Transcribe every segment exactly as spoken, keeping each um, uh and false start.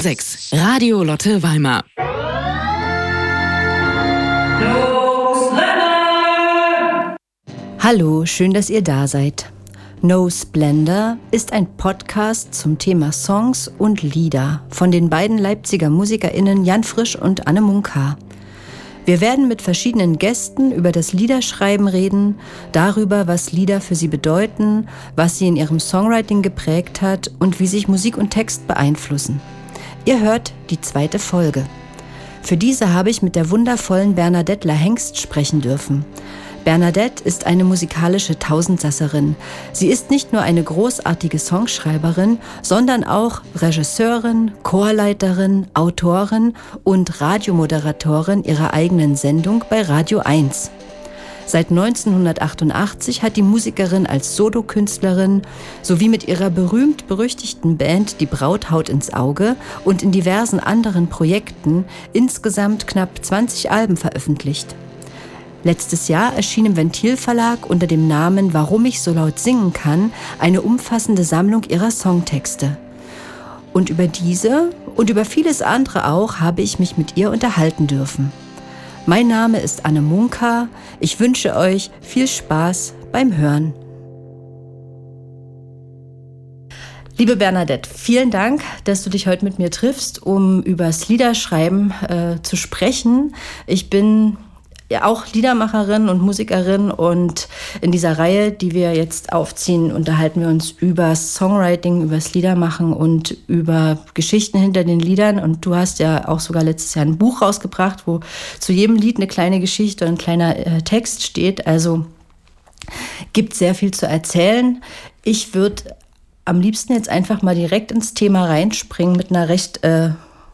sechs. Radio Lotte Weimar. Hallo, schön, dass ihr da seid. No Splendor ist ein Podcast zum Thema Songs und Lieder von den beiden Leipziger MusikerInnen Jan Frisch und Anne Munkar. Wir werden mit verschiedenen Gästen über das Liederschreiben reden, darüber, was Lieder für sie bedeuten, was sie in ihrem Songwriting geprägt hat und wie sich Musik und Text beeinflussen. Ihr hört die zweite Folge. Für diese habe ich mit der wundervollen Bernadette Lahengst sprechen dürfen. Bernadette ist eine musikalische Tausendsasserin. Sie ist nicht nur eine großartige Songschreiberin, sondern auch Regisseurin, Chorleiterin, Autorin und Radiomoderatorin ihrer eigenen Sendung bei Radio eins. Seit neunzehnhundertachtundachtzig hat die Musikerin als Solokünstlerin sowie mit ihrer berühmt-berüchtigten Band Die Braut haut ins Auge und in diversen anderen Projekten insgesamt knapp zwanzig Alben veröffentlicht. Letztes Jahr erschien im Ventil-Verlag unter dem Namen Warum ich so laut singen kann eine umfassende Sammlung ihrer Songtexte. Und über diese und über vieles andere auch habe ich mich mit ihr unterhalten dürfen. Mein Name ist Anne Munkar. Ich wünsche euch viel Spaß beim Hören. Liebe Bernadette, vielen Dank, dass du dich heute mit mir triffst, um über das Liederschreiben äh, zu sprechen. Ich bin ja auch Liedermacherin und Musikerin und in dieser Reihe, die wir jetzt aufziehen, unterhalten wir uns über Songwriting, über das Liedermachen und über Geschichten hinter den Liedern. Und du hast ja auch sogar letztes Jahr ein Buch rausgebracht, wo zu jedem Lied eine kleine Geschichte und ein kleiner äh, Text steht. Also gibt sehr viel zu erzählen. Ich würde am liebsten jetzt einfach mal direkt ins Thema reinspringen mit einer recht äh,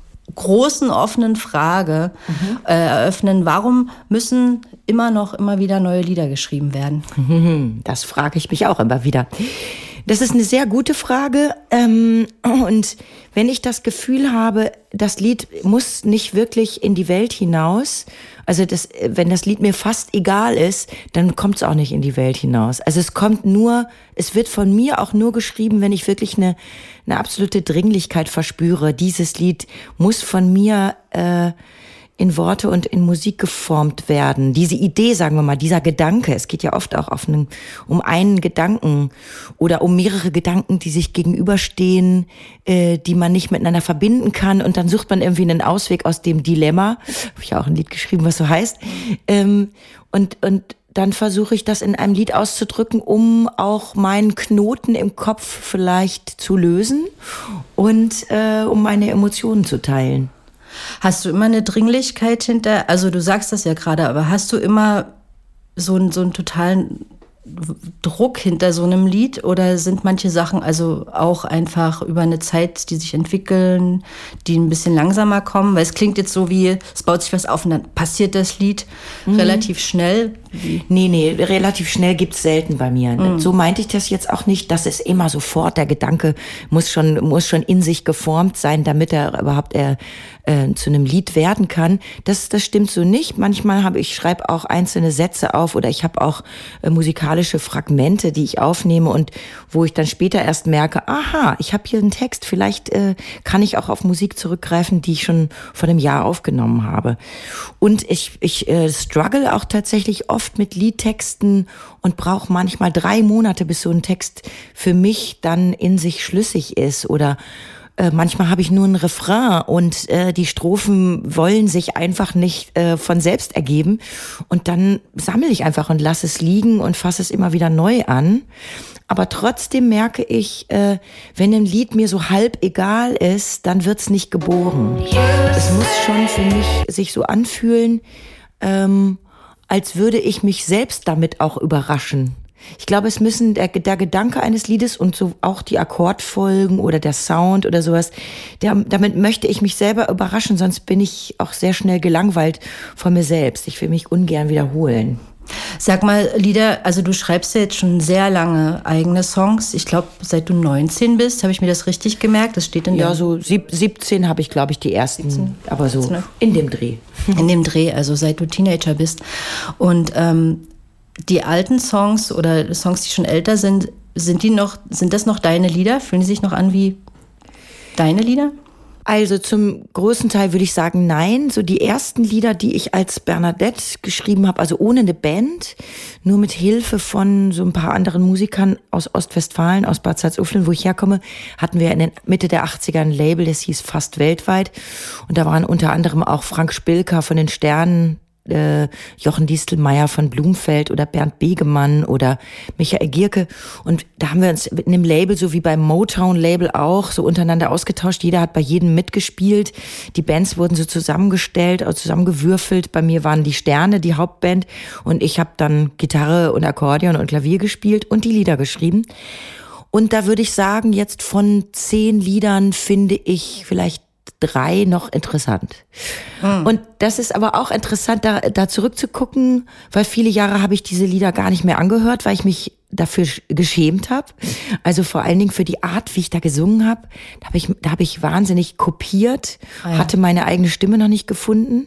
großen offenen Frage mhm. äh, eröffnen. Warum müssen immer noch, immer wieder neue Lieder geschrieben werden? Das frage ich mich auch immer wieder. Das ist eine sehr gute Frage. Ähm, und wenn ich das Gefühl habe, das Lied muss nicht wirklich in die Welt hinaus, also das, wenn das Lied mir fast egal ist, dann kommt es auch nicht in die Welt hinaus. Also es kommt nur, es wird von mir auch nur geschrieben, wenn ich wirklich eine, eine absolute Dringlichkeit verspüre. Dieses Lied muss von mir äh, in Worte und in Musik geformt werden. Diese Idee, sagen wir mal, dieser Gedanke, es geht ja oft auch auf einen, um einen Gedanken oder um mehrere Gedanken, die sich gegenüberstehen, äh, die man nicht miteinander verbinden kann, und dann sucht man irgendwie einen Ausweg aus dem Dilemma. Habe ich ja auch ein Lied geschrieben, was so heißt. Ähm, und, und dann versuche ich das in einem Lied auszudrücken, um auch meinen Knoten im Kopf vielleicht zu lösen und äh, um meine Emotionen zu teilen. Hast du immer eine Dringlichkeit hinter, also du sagst das ja gerade, aber hast du immer so einen, so einen totalen Druck hinter so einem Lied, oder sind manche Sachen also auch einfach über eine Zeit, die sich entwickeln, die ein bisschen langsamer kommen? Weil es klingt jetzt so wie, es baut sich was auf und dann passiert das Lied mhm. relativ schnell. Nee, nee, relativ schnell gibt's selten bei mir. Mhm. So meinte ich das jetzt auch nicht, dass es immer sofort, der Gedanke muss schon, muss schon in sich geformt sein, damit er überhaupt äh, äh, zu einem Lied werden kann. Das, das stimmt so nicht. Manchmal habe ich, schreibe auch einzelne Sätze auf, oder ich habe auch äh, musikalische Fragmente, die ich aufnehme und wo ich dann später erst merke, aha, ich habe hier einen Text, vielleicht äh, kann ich auch auf Musik zurückgreifen, die ich schon vor einem Jahr aufgenommen habe. Und ich, ich äh, struggle auch tatsächlich oft mit Liedtexten und brauche manchmal drei Monate, bis so ein Text für mich dann in sich schlüssig ist. Oder äh, manchmal habe ich nur einen Refrain und äh, die Strophen wollen sich einfach nicht äh, von selbst ergeben. Und dann sammle ich einfach und lasse es liegen und fasse es immer wieder neu an. Aber trotzdem merke ich, äh, wenn ein Lied mir so halb egal ist, dann wird's nicht geboren. Es muss schon für mich sich so anfühlen, ähm, als würde ich mich selbst damit auch überraschen. Ich glaube, es müssen der, der Gedanke eines Liedes und so auch die Akkordfolgen oder der Sound oder sowas, der, damit möchte ich mich selber überraschen, sonst bin ich auch sehr schnell gelangweilt von mir selbst. Ich will mich ungern wiederholen. Sag mal, Lieder, also du schreibst ja jetzt schon sehr lange eigene Songs. Ich glaube, seit du neunzehn bist, habe ich mir das richtig gemerkt. Das steht in Ja, so siebzehn habe ich, glaube ich, die ersten, siebzehn, aber so in dem Dreh. In dem Dreh, also seit du Teenager bist. Und ähm, die alten Songs oder Songs, die schon älter sind, sind die noch, sind das noch deine Lieder? Fühlen die sich noch an wie deine Lieder? Also zum großen Teil würde ich sagen, nein. So die ersten Lieder, die ich als Bernadette geschrieben habe, also ohne eine Band, nur mit Hilfe von so ein paar anderen Musikern aus Ostwestfalen, aus Bad Salzuflen, wo ich herkomme, hatten wir in den Mitte der achtziger ein Label, das hieß Fast Weltweit. Und da waren unter anderem auch Frank Spilker von den Sternen, Äh, Jochen Distelmeier von Blumfeld oder Bernd Begemann oder Michael Gierke. Und da haben wir uns in einem Label, so wie beim Motown-Label auch, so untereinander ausgetauscht. Jeder hat bei jedem mitgespielt. Die Bands wurden so zusammengestellt, also zusammengewürfelt. Bei mir waren die Sterne, die Hauptband. Und ich habe dann Gitarre und Akkordeon und Klavier gespielt und die Lieder geschrieben. Und da würde ich sagen, jetzt von zehn Liedern finde ich vielleicht drei noch interessant. Mhm. Und das ist aber auch interessant, da, da zurückzugucken, weil viele Jahre habe ich diese Lieder gar nicht mehr angehört, weil ich mich dafür geschämt habe. Also vor allen Dingen für die Art, wie ich da gesungen habe. Da habe ich, da habe ich wahnsinnig kopiert, ah ja. hatte meine eigene Stimme noch nicht gefunden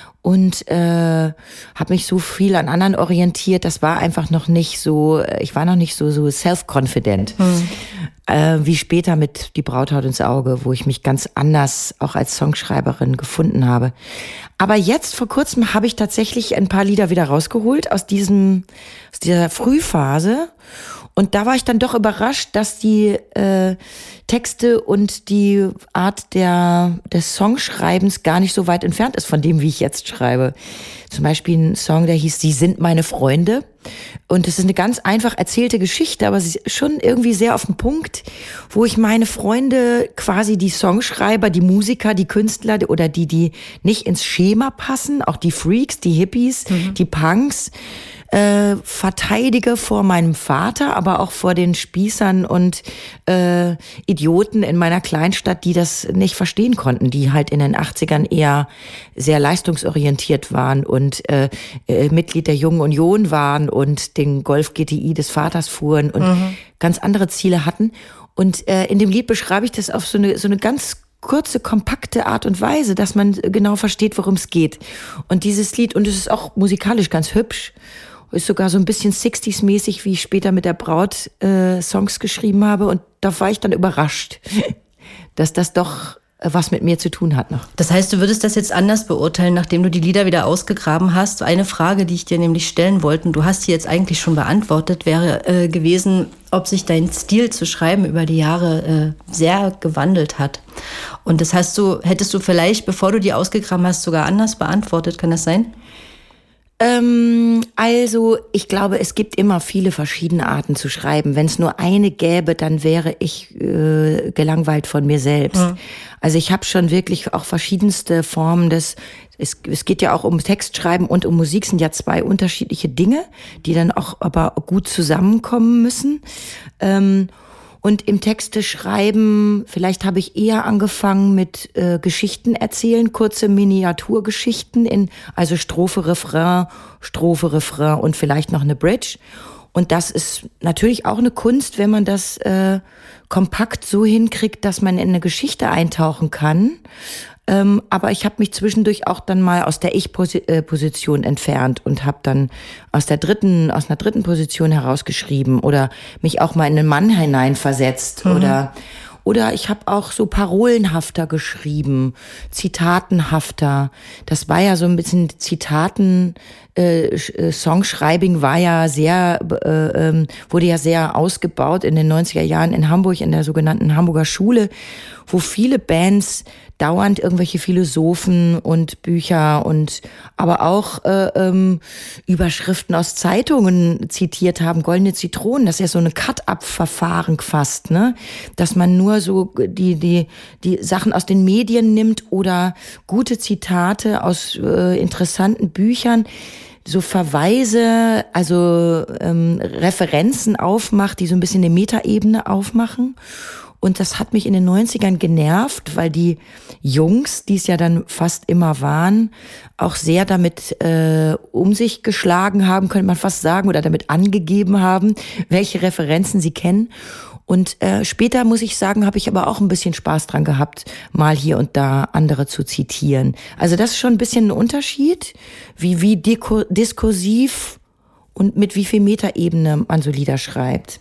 und äh, habe mich so viel an anderen orientiert. Das war einfach noch nicht so, ich war noch nicht so so self-confident. Mhm. Äh, wie später mit Die Brauthaut ins Auge, wo ich mich ganz anders auch als Songschreiberin gefunden habe. Aber jetzt vor kurzem habe ich tatsächlich ein paar Lieder wieder rausgeholt aus diesem aus dieser Frühphase. Und da war ich dann doch überrascht, dass die äh, Texte und die Art der des Songschreibens gar nicht so weit entfernt ist von dem, wie ich jetzt schreibe. Zum Beispiel ein Song, der hieß Sie sind meine Freunde. Und es ist eine ganz einfach erzählte Geschichte, aber sie ist schon irgendwie sehr auf den Punkt, wo ich meine Freunde, quasi die Songschreiber, die Musiker, die Künstler oder die, die nicht ins Schema passen, auch die Freaks, die Hippies, mhm. die Punks, äh, verteidige vor meinem Vater, aber auch vor den Spießern und äh, Idioten in meiner Kleinstadt, die das nicht verstehen konnten, die halt in den achtzigern eher sehr leistungsorientiert waren und äh, äh, Mitglied der Jungen Union waren und den Golf G T I des Vaters fuhren und mhm. ganz andere Ziele hatten. Und äh, in dem Lied beschreibe ich das auf so eine so eine ganz kurze, kompakte Art und Weise, dass man genau versteht, worum es geht. Und dieses Lied, und es ist auch musikalisch ganz hübsch, ist sogar so ein bisschen sechziger-mäßig, wie ich später mit der Braut äh, Songs geschrieben habe. Und da war ich dann überrascht, dass das doch was mit mir zu tun hat noch. Das heißt, du würdest das jetzt anders beurteilen, nachdem du die Lieder wieder ausgegraben hast. Eine Frage, die ich dir nämlich stellen wollte, und du hast sie jetzt eigentlich schon beantwortet, wäre äh, gewesen, ob sich dein Stil zu schreiben über die Jahre äh, sehr gewandelt hat. Und das hast du, hättest du vielleicht, bevor du die ausgegraben hast, sogar anders beantwortet. Kann das sein? Ähm, also ich glaube, es gibt immer viele verschiedene Arten zu schreiben. Wenn es nur eine gäbe, dann wäre ich äh, gelangweilt von mir selbst. Mhm. Also ich habe schon wirklich auch verschiedenste Formen des, es, es geht ja auch um Textschreiben und um Musik, sind ja zwei unterschiedliche Dinge, die dann auch aber gut zusammenkommen müssen. Ähm, Und im Texte schreiben, vielleicht habe ich eher angefangen mit äh, Geschichten erzählen, kurze Miniaturgeschichten in, also Strophe, Refrain, Strophe, Refrain und vielleicht noch eine Bridge. Und das ist natürlich auch eine Kunst, wenn man das äh, kompakt so hinkriegt, dass man in eine Geschichte eintauchen kann. Ähm, aber ich habe mich zwischendurch auch dann mal aus der Ich-Position entfernt und habe dann aus der dritten, aus einer dritten Position herausgeschrieben oder mich auch mal in einen Mann hineinversetzt mhm. oder Oder ich habe auch so parolenhafter geschrieben, zitatenhafter. Das war ja so ein bisschen Zitaten, äh, Songschreibing war ja sehr, äh, äh, wurde ja sehr ausgebaut in den neunziger Jahren in Hamburg, in der sogenannten Hamburger Schule, wo viele Bands dauernd irgendwelche Philosophen und Bücher und aber auch äh, ähm, Überschriften aus Zeitungen zitiert haben, Goldene Zitronen, das ist ja so eine Cut-up-Verfahren fast, ne? Dass man nur so die die die Sachen aus den Medien nimmt oder gute Zitate aus äh, interessanten Büchern, so Verweise, also ähm, Referenzen aufmacht, die so ein bisschen eine Metaebene aufmachen. Und das hat mich in den neunzigern genervt, weil die Jungs, die es ja dann fast immer waren, auch sehr damit äh, um sich geschlagen haben, könnte man fast sagen, oder damit angegeben haben, welche Referenzen sie kennen. Und äh, später, muss ich sagen, habe ich aber auch ein bisschen Spaß dran gehabt, mal hier und da andere zu zitieren. Also das ist schon ein bisschen ein Unterschied, wie, wie diskursiv und mit wie viel Metaebene man so Lieder schreibt.